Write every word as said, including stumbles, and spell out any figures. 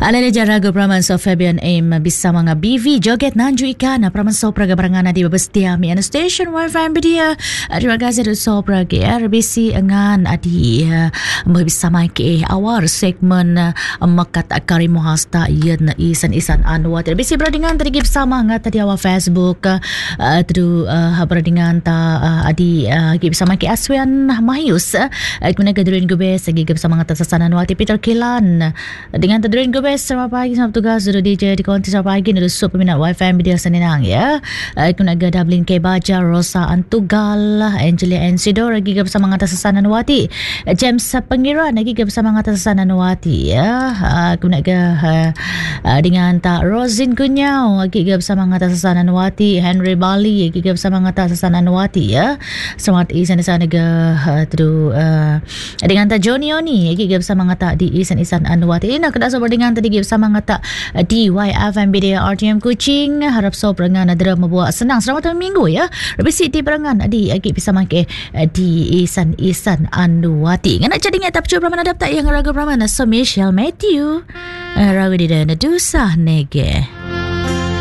Alala jaraga praman so Fabian Aim bisa mga B V joget nanju ikan praman so praga barangan di babestia mi an station wifi media. Terima kasih do so praga R B C ngan adi bisa mai ke awar segmen makat akari mohasta ian isan isan anwat. R B C beradingan tadi bersama ngat tadi awal Facebook tu beradingan ta adi bisa mai ke Aswian Mahius. Kuna gadurin gobe segi bersama ngat sasanan wati Peter Kilan dengan tadi gue selamat pagi selamat tugas sudah D J di konti selamat pagi dari super peminat wifi media Seninang ya. Aku nak gada Blin K Baja Rosa Antugal Angelia Ensidor lagi bersama ngata Sasanan Wati James Pengiran lagi bersama ngata Sasanan Wati ya. Aku nak gada dengan tak Rosin Kunyau lagi bersama ngata Sasanan Wati Henry Bali lagi bersama ngata Sasanan Wati ya. Selamat isan isan naga tu dengan tak Johnny Oni lagi bersama ngata di isan isan Anwati. Ini nak kena sobat dengan tadi bersama ngata di Y F M B D R T M Kuching. Harap so perangan ada membuat senang selamat minggu ya. Lebih di perangan di agi bisa make di isan isan Anwati. Ngana jadi ngata pecah praman adap tak yang raga praman so Michelle Matthew raga di dana dusah nege.